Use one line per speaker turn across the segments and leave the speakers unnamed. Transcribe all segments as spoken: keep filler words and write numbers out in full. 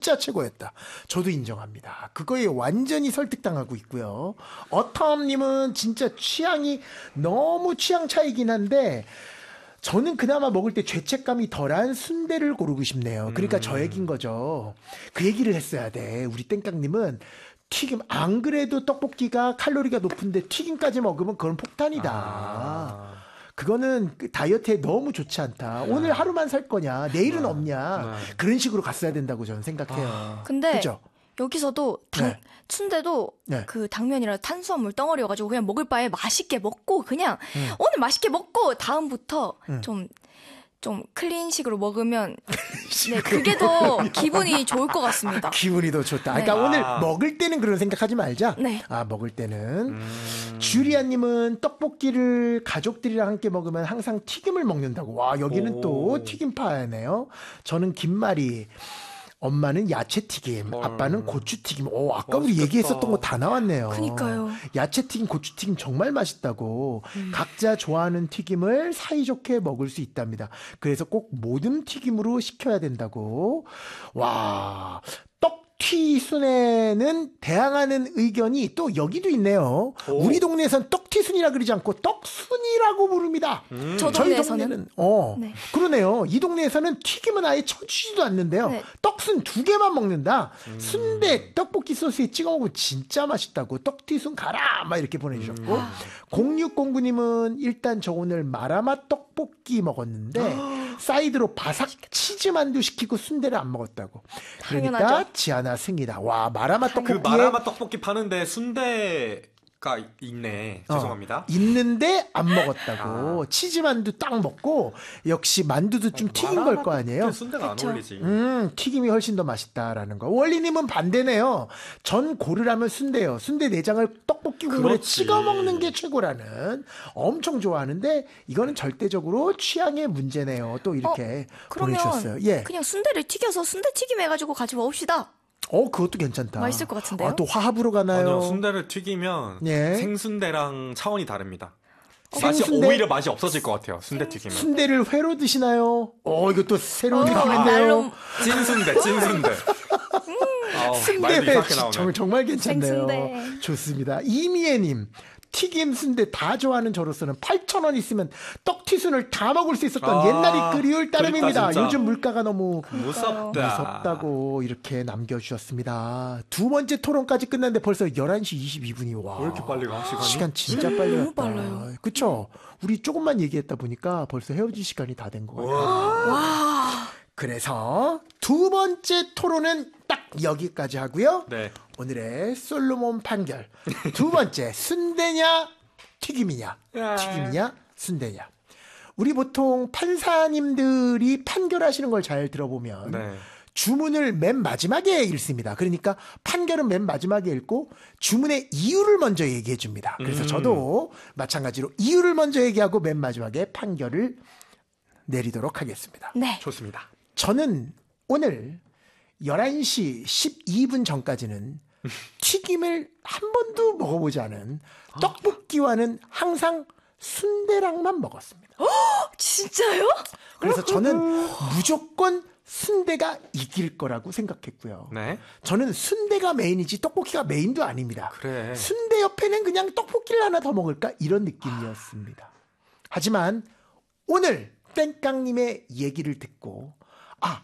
진짜 최고였다. 저도 인정합니다. 그거에 완전히 설득당하고 있고요. 어텀님은 진짜 취향이 너무 취향 차이긴 한데 저는 그나마 먹을 때 죄책감이 덜한 순대를 고르고 싶네요. 그러니까
음.
저 얘기인 거죠. 그 얘기를 했어야 돼. 우리 땡깡님은 튀김 안 그래도 떡볶이가 칼로리가 높은데 튀김까지 먹으면 그건 폭탄이다.
아.
그거는 다이어트에 너무 좋지 않다.
네.
오늘 하루만 살 거냐, 내일은
네.
없냐.
네.
그런 식으로 갔어야 된다고 저는 생각해요.
아.
근데
그죠?
여기서도 당,
네.
순대도
네.
그 당면이라 탄수화물 덩어리여가지고 그냥 먹을 바에 맛있게 먹고 그냥
음.
오늘 맛있게 먹고 다음부터
음.
좀, 좀 클린식으로 먹으면 네, 그게 더 기분이 좋을 것 같습니다.
기분이 더 좋다. 그러니까
네.
오늘
아.
먹을 때는 그런 생각하지 말자.
네.
아, 먹을 때는.
음.
주리아님은 떡볶이를 가족들이랑 함께 먹으면 항상 튀김을 먹는다고. 와, 여기는
오.
또 튀김파네요. 저는 김말이. 엄마는 야채튀김,
헐.
아빠는 고추튀김. 오, 아까 우리
맛있겠다.
얘기했었던 거 다 나왔네요.
그니까요.
야채튀김, 고추튀김 정말 맛있다고.
음.
각자 좋아하는 튀김을 사이좋게 먹을 수 있답니다. 그래서 꼭 모듬 튀김으로 시켜야 된다고. 와, 떡튀순에는 대항하는 의견이 또 여기도 있네요.
오.
우리 동네에선 떡튀순이라 그러지 않고 떡순이라고 부릅니다.
음.
저
저희
동네에서는?
동네는 어
네.
그러네요. 이 동네에서는 튀김은 아예 쳐주지도 않는데요.
네.
떡순 두 개만 먹는다.
음.
순대 떡볶이 소스에 찍어 먹으면 진짜 맛있다고. 떡튀순 가라 막 이렇게 보내주셨고
음.
공육공구님은 일단 저 오늘 마라맛 떡볶이 먹었는데 사이드로 바삭 치즈 만두 시키고 순대를 안 먹었다고. 그러니까
당연하죠.
지하나 승이다. 와 마라맛
그
떡볶이에
마라맛 떡볶이 파는데 순대가 있네.
어,
죄송합니다.
있는데 안 먹었다고.
아.
치즈 만두 딱 먹고 역시 만두도 좀 튀긴 걸 거 아니에요.
마라맛 순대가
그쵸.
안 어울리지.
음, 튀김이 훨씬 더 맛있다라는 거. 원리님은 반대네요. 전 고르라면 순대요. 순대 내장을 떡볶이 국물에
그렇지.
찍어 먹는 게 최고라는. 엄청 좋아하는데 이거는 절대적으로 취향의 문제네요. 또 이렇게
그러면
보내주셨어요. 예.
그냥 순대를 튀겨서 순대튀김 해가지고 같이 먹읍시다.
어, 그것도 괜찮다.
맛있을 것 같은데요?
아, 또 화합으로 가나요?
아니요, 순대를 튀기면
예.
생순대랑 차원이 다릅니다.
어,
맛이
생순대?
오히려 맛이 없어질 것 같아요. 순대 튀기면.
순대를 회로 드시나요? 어, 이거 또 새로운
어,
느낌인데요.
날로
찐순대, 찐순대. 아우,
순대
말도
회
이상하게 나오네.
정말, 정말 괜찮네요.
생순대.
좋습니다. 이미애님. 튀김 순대 다 좋아하는 저로서는 팔천 원 있으면 떡튀순을 다 먹을 수 있었던
아,
옛날이 그리울 따름입니다.
그립다, 진짜.
요즘 물가가 너무
무섭다.
무섭다고 이렇게 남겨주셨습니다. 두 번째 토론까지 끝났는데 벌써 열한 시 이십이 분이 와.
왜 이렇게 빨리 가, 시간이?
시간 진짜 빨리
너무
갔다.
빨라요.
그쵸? 우리 조금만 얘기했다 보니까 벌써 헤어질 시간이 다 된 거 같아요.
와.
그래서 두 번째 토론은 딱 여기까지 하고요.
네.
오늘의 솔로몬 판결. 두 번째, 순대냐, 튀김이냐.
야.
튀김이냐, 순대냐. 우리 보통 판사님들이 판결하시는 걸 잘 들어보면
네.
주문을 맨 마지막에 읽습니다. 그러니까 판결은 맨 마지막에 읽고 주문의 이유를 먼저 얘기해 줍니다. 그래서
음.
저도 마찬가지로 이유를 먼저 얘기하고 맨 마지막에 판결을 내리도록 하겠습니다.
네.
좋습니다.
저는 오늘 열한 시 십이 분 전까지는 튀김을 한 번도 먹어보지 않은 떡볶이와는 항상 순대랑만 먹었습니다.
진짜요?
그래서 저는 무조건 순대가 이길 거라고 생각했고요.
네.
저는 순대가 메인이지 떡볶이가 메인도 아닙니다.
그래.
순대 옆에는 그냥 떡볶이를 하나 더 먹을까 이런 느낌이었습니다. 하지만 오늘 땡깡님의 얘기를 듣고 아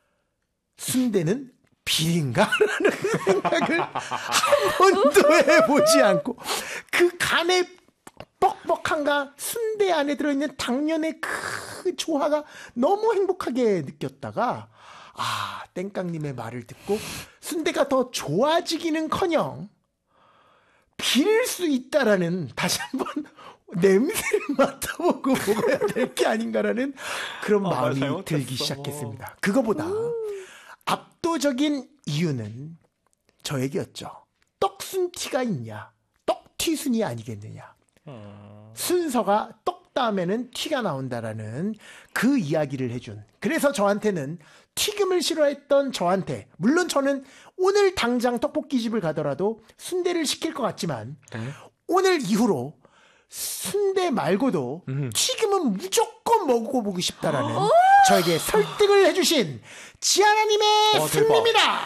순대는 비린가라는 생각을 한 번도 해보지 않고 그 간의 뻑뻑한가 순대 안에 들어있는 당면의 그 조화가 너무 행복하게 느꼈다가 아 땡깡님의 말을 듣고 순대가 더 좋아지기는커녕 비릴 수 있다라는 다시 한번 냄새를 맡아보고 먹어야 될 게 아닌가라는 그런
아, 말
마음이
잘못했어.
들기 시작했습니다. 그거보다 압도적인 이유는 저 얘기였죠. 떡순티가 있냐 떡튀순이 아니겠느냐. 순서가 떡 다음에는 튀가 나온다라는 그 이야기를 해준. 그래서 저한테는 튀김을 싫어했던 저한테 물론 저는 오늘 당장 떡볶이집을 가더라도 순대를 시킬 것 같지만
네.
오늘 이후로 순대 말고도
음.
튀김은 무조건 먹어보고 싶다라는 저에게 설득을 해주신 지하나님의
와, 대박.
승리입니다.